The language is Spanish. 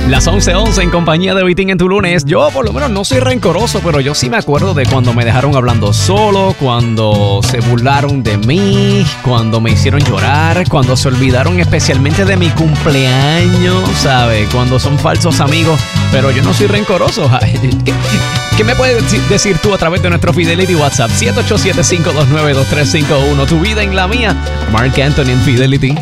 Las 11:11 en compañía de Vitín en tu lunes. Yo por lo menos no soy rencoroso, pero yo sí me acuerdo de cuando me dejaron hablando solo, cuando se burlaron de mí, cuando me hicieron llorar, cuando se olvidaron especialmente de mi cumpleaños, ¿sabes? Cuando son falsos amigos, pero yo no soy rencoroso. ¿Qué me puedes decir tú a través de nuestro Fidelity WhatsApp? 787-529-2351. Tu vida en la mía. Marc Anthony en Fidelity.